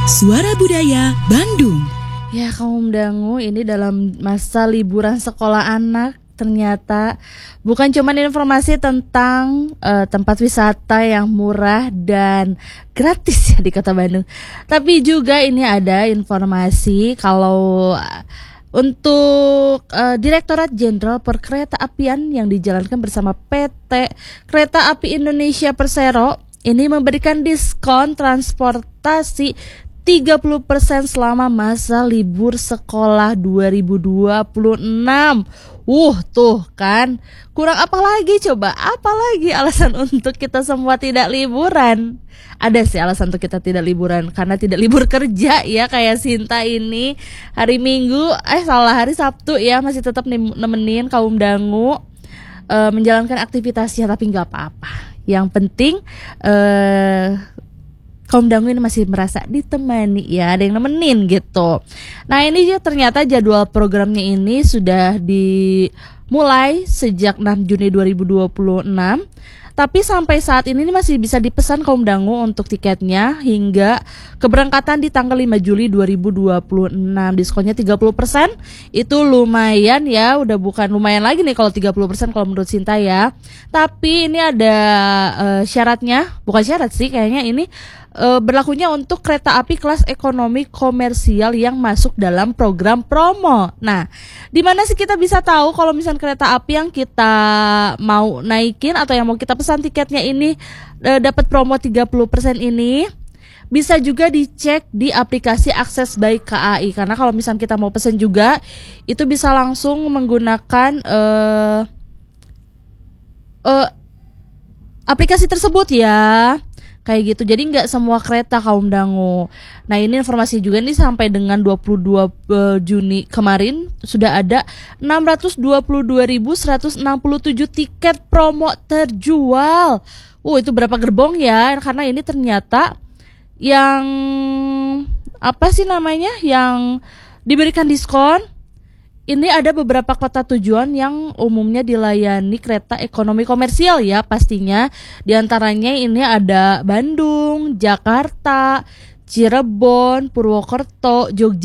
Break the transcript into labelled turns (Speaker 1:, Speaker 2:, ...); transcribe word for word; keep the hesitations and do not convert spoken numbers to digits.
Speaker 1: Suara Budaya Bandung.
Speaker 2: Ya kaum dangu, ini dalam masa liburan sekolah anak ternyata bukan cuma informasi tentang uh, tempat wisata yang murah dan gratis ya di Kota Bandung, tapi juga ini ada informasi kalau uh, untuk uh, Direktorat Jenderal Perkeretaapian yang dijalankan bersama P T Kereta Api Indonesia Persero ini memberikan diskon transportasi tiga puluh persen selama masa libur sekolah dua ribu dua puluh enam. Uh, tuh kan, kurang apa lagi coba? Apa lagi alasan untuk kita semua tidak liburan? Ada sih alasan untuk kita tidak liburan, karena tidak libur kerja ya, kayak Sinta ini hari Minggu, eh salah hari Sabtu ya, masih tetap nemenin kaum dangu uh, menjalankan aktivitasnya, tapi nggak apa-apa. Yang penting uh, kaum dangu ini masih merasa ditemani ya, ada yang nemenin gitu. Nah ini ya, ternyata jadwal programnya ini sudah dimulai sejak enam Juni dua ribu dua puluh enam. Tapi sampai saat ini masih bisa dipesan kaum dangu untuk tiketnya hingga keberangkatan di tanggal lima Juli dua ribu dua puluh enam. Diskonnya tiga puluh persen, itu lumayan ya, udah bukan lumayan lagi nih kalau tiga puluh persen kalau menurut Sinta ya. Tapi ini ada uh, syaratnya, bukan syarat sih kayaknya ini uh, berlakunya untuk kereta api kelas ekonomi komersial yang masuk dalam program promo. Nah, di mana sih kita bisa tahu kalau misalnya kereta api yang kita mau naikin atau yang mau kita pesan tiketnya ini e, dapat promo tiga puluh persen ini? Bisa juga dicek di aplikasi Akses by K A I, karena kalau misalnya kita mau pesan juga itu bisa langsung menggunakan e, e, aplikasi tersebut ya. Kayak gitu, jadi nggak semua kereta kaum dangu. Nah ini informasi juga nih, sampai dengan dua puluh dua Juni kemarin sudah ada enam ratus dua puluh dua ribu seratus enam puluh tujuh tiket promo terjual. Uh itu berapa gerbong ya? Karena ini ternyata yang apa sih namanya, yang diberikan diskon ini ada beberapa kota tujuan yang umumnya dilayani kereta ekonomi komersial ya pastinya. Di antaranya ini ada Bandung, Jakarta, Cirebon, Purwokerto, Jogja.